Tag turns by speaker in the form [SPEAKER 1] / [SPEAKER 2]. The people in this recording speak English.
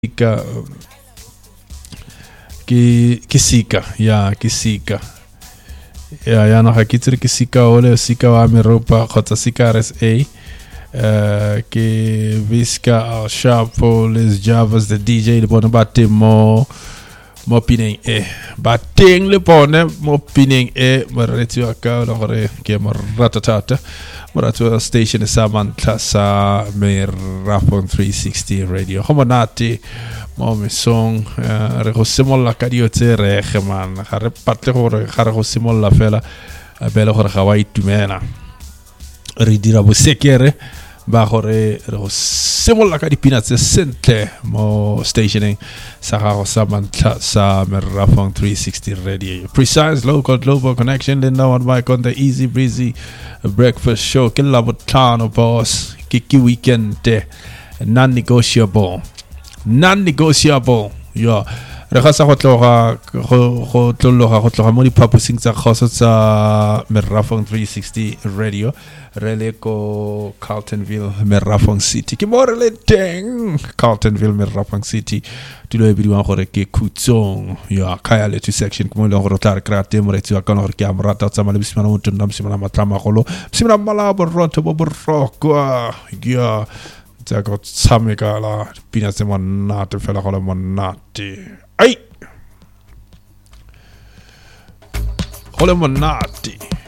[SPEAKER 1] ke sika ya no ga ke tsere ke sika ole sika wa meropa khotsa sika RSA ke Visca Al Shapo les Javas the DJ le bona batte mo pineng bateng le bona mo pineng mo retsi wa ka le gore ke mo ratatata mo ratwa station sa mantla sa Merafon 360 radio go monate mo mesong re go simolla ka dio tse rege man ga re patle gore ga re go simolla fela bele gore ga wa itumela re dira bosekere ba gore re go simolla ka dipina tse sentle mo stationing sa gago sa mantla sa Merafon 360 radio precise local global connection then now on mic on the easy breezy breakfast show ke la botlano boss ke weekend non-negotiable yo re ga sa go tloga mo diphaposing tsa kgoso tsa Merafon 360 radio re le ko Carltonville Merafon City ke mo re le teng Carltonville Merafon City dilo e bidiwang gore ke Kutsong yo kaya le two section mo le gore tla re krate mo re tsi wa kana gore ke amrata tsa mala bisimana mo tunda bisimana matlama golo bisimana mala borotho bo borokwa ya tsa go tsameka la pina tse monate fela go le monate ai go le monate